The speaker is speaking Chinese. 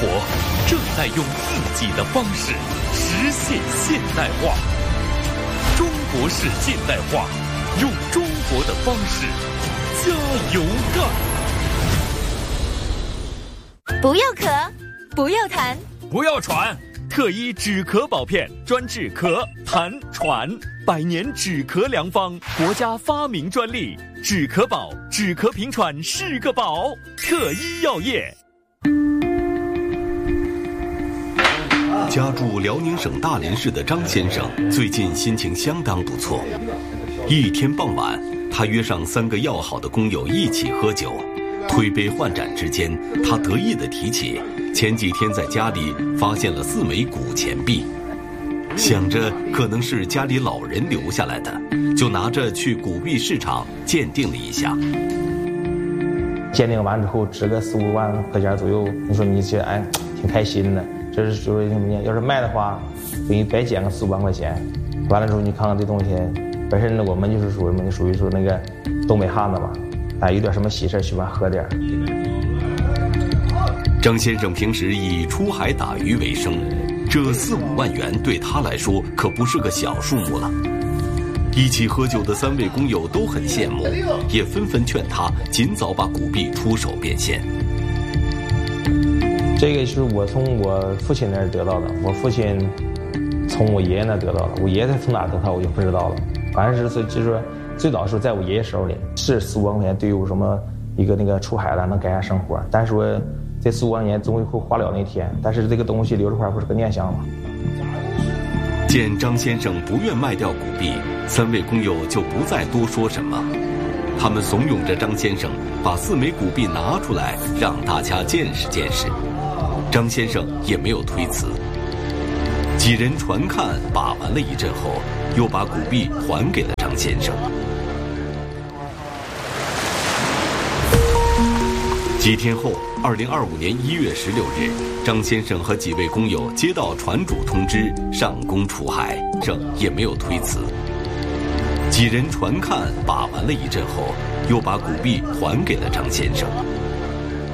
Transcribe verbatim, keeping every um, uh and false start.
正在用自己的方式实现现代化。中国式现代化，用中国的方式加油干！ 不要咳，不要痰， 不要喘。特医止咳宝片，专治咳、痰、喘，百年止咳良方，国家发明专利。止咳宝，止咳平喘是个宝。特医药业。 家住辽宁省大连市的张先生最近心情相当不错。一天傍晚，他约上三个要好的工友一起喝酒，推杯换盏之间，他得意地提起前几天在家里发现了四枚古钱币，想着可能是家里老人留下来的，就拿着去古币市场鉴定了一下。 鉴定完之后值个四五万块钱左右，你说你这哎挺开心的。这是属于什么呢？要是卖的话，给你白捡个四五万块钱。完了之后，你看看这东西，本身呢我们就是属于什么？属于说那个东北汉子嘛，哎，有点什么喜事喜欢喝点。 张先生平时以出海打鱼为生，这四五万元对他来说可不是个小数目了。一起喝酒的三位工友都很羡慕，也纷纷劝他尽早把古币出手变现。 这个是我从我父亲那儿得到的，我父亲从我爷爷那儿得到的，我爷爷从哪儿得到我就不知道了。反正是就是说，最早是在我爷爷手里，是四五万块钱对于我什么一个那个出海了能改善生活，但是说这四五万年总会花了那天，但是这个东西留着块不是个念想吗？ 见张先生不愿卖掉古币，三位工友就不再多说什么，他们怂恿着张先生把四枚古币拿出来，让大家见识见识。张先生也没有推辞，几人传看把玩了一阵后，又把古币还给了张先生。几天后，二零二五年一月十六日，张先生和几位工友接到船主通知，上工出海，正也没有推辞。几人传看把玩了一阵后，又把古币还给了张先生。